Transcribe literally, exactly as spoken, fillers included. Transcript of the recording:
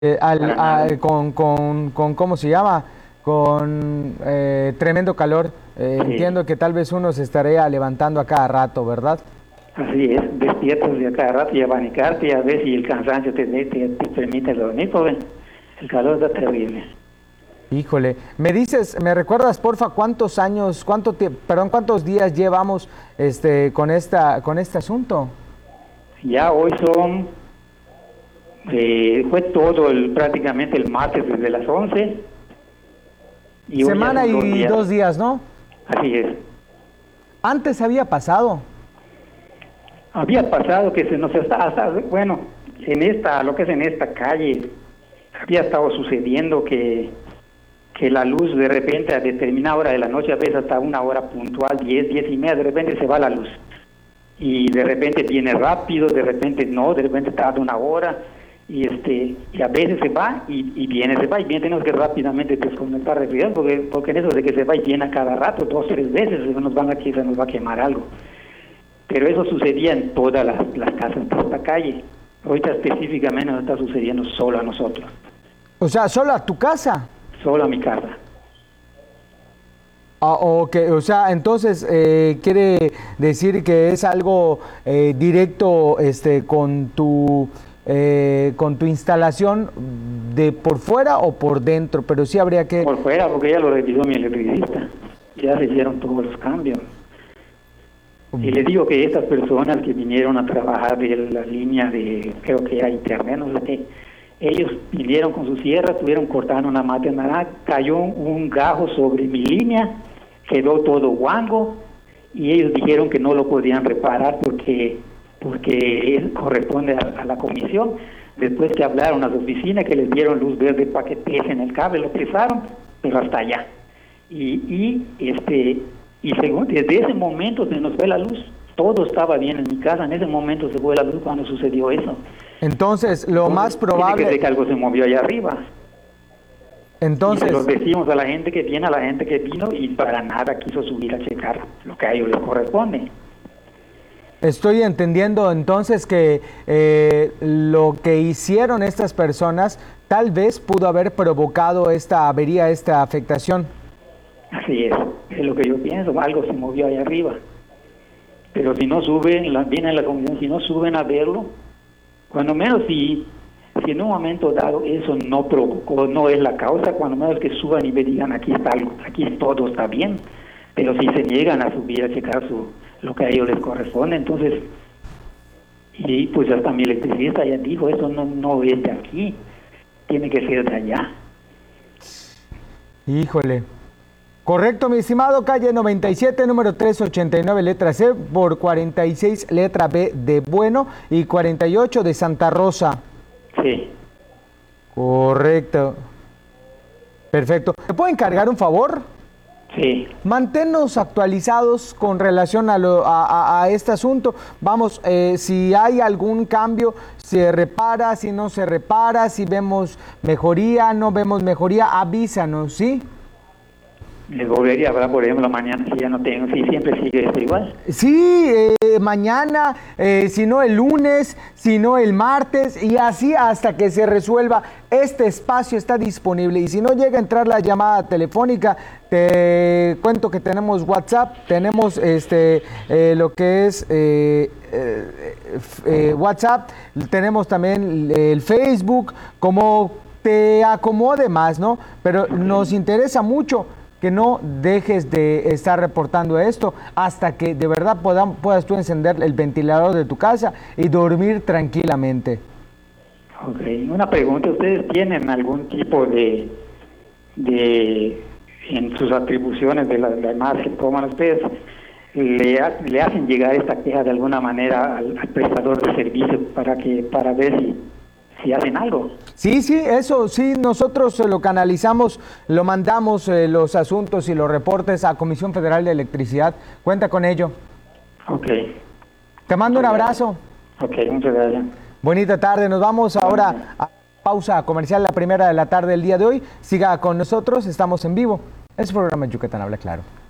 eh, al, para nada. a- con, con, con, ¿cómo se llama? Con eh, tremendo calor. Eh, Sí, entiendo que tal vez uno se estaría levantando a cada rato, ¿verdad? así es, despiertas de a cada rato y abanicarte y a ver si el cansancio te, te, te permite dormir, porque el calor está terrible. Híjole, me dices, me recuerdas, porfa, cuántos años, cuánto tie- perdón, cuántos días llevamos este con esta con este asunto. Ya hoy son, eh, fue todo el, prácticamente el martes desde las once y hoy ya Semana son dos y días. dos días, ¿no? Así es. Antes había pasado. Había pasado que se nos está, hasta- bueno, en esta, lo que es en esta calle, había estado sucediendo que, que la luz de repente a determinada hora de la noche, a veces hasta una hora puntual, diez, diez y media, de repente se va la luz. Y de repente viene rápido, de repente no, de repente tarda una hora, y este y a veces se va y, y viene, se va y viene, tenemos que rápidamente desconectar el refrigerador, porque, porque en eso de que se va y viene a cada rato, dos, tres veces, se nos, van a, se nos va a quemar algo. Pero eso sucedía en todas las, las casas de esta calle. Ahorita específicamente nos está sucediendo solo a nosotros, O sea, solo a tu casa. solo a mi casa. Ah, ok, o sea, entonces eh, quiere decir que es algo eh, directo este, con tu eh, con tu instalación de por fuera o por dentro, pero sí habría que... Por fuera, porque ya lo revisó mi electricista. Ya se hicieron todos los cambios. Y les digo que estas personas que vinieron a trabajar de la línea de, creo que era internet, no sé qué, ellos vinieron con su sierra, estuvieron cortando una mata de naranja, cayó un gajo sobre mi línea, quedó todo guango, y ellos dijeron que no lo podían reparar porque porque él corresponde a, a la comisión. Después que hablaron a las oficinas, que les dieron luz verde para que pesen el cable, lo pesaron, pero hasta allá. Y, y este y según, desde ese momento se nos fue la luz. Todo estaba bien en mi casa, en ese momento se fue la luz cuando sucedió eso. Entonces, lo Entonces, más tiene que probable... ser que algo se movió allá arriba. Y se Entonces, los decimos a la gente que viene, a la gente que vino, y para nada quiso subir a checar lo que a ellos les corresponde. estoy entendiendo entonces que eh, lo que hicieron estas personas tal vez pudo haber provocado esta avería, esta afectación. Así es, es lo que yo pienso, algo se movió allá arriba. Pero si no suben, la, viene la comisión, si no suben a verlo, cuando menos si, si en un momento dado eso no provocó, no es la causa, cuando menos que suban y me digan aquí está algo, aquí todo está bien. Pero si se niegan a subir a checar su, lo que a ellos les corresponde, entonces, y pues hasta mi electricista ya dijo, eso no, no es de aquí, tiene que ser de allá. Híjole. Correcto, mi estimado, calle noventa y siete, número trescientos ochenta y nueve, letra C, por cuarenta y seis, letra B de Bueno, y cuarenta y ocho de Santa Rosa. Sí, Correcto. Perfecto. ¿Te puedo encargar un favor? sí, Manténnos actualizados con relación a, lo, a, a- a este asunto. Vamos, eh, si hay algún cambio, se repara, si no se repara, si vemos mejoría, no vemos mejoría, avísanos, ¿sí? les volvería a hablar, por ejemplo, mañana, si ya no tengo, si siempre sigue esto igual. Sí, eh, mañana, eh, si no el lunes, si no el martes, y así hasta que se resuelva. Este espacio está disponible, y si no llega a entrar la llamada telefónica, te cuento que tenemos WhatsApp, tenemos este eh, lo que es eh, eh, eh, WhatsApp, tenemos también el Facebook, como te acomode más, ¿no? Pero nos interesa mucho que no dejes de estar reportando esto hasta que de verdad puedan, puedas tú encender el ventilador de tu casa y dormir tranquilamente. Ok, una pregunta, ¿ustedes tienen algún tipo de, de en sus atribuciones de las demás que toman ustedes, le, ha- le hacen llegar esta queja de alguna manera al, al prestador de servicio para que para ver si, si hacen algo? Sí, sí, eso sí, nosotros eh, lo canalizamos, lo mandamos eh, los asuntos y los reportes a Comisión Federal de Electricidad. Cuenta con ello. Ok, Te mando un abrazo. ok, muchas gracias. Bonita tarde. Nos vamos ahora a pausa comercial, la primera de la tarde del día de hoy. Siga con nosotros, estamos en vivo. Es el programa Yucatán Habla Claro.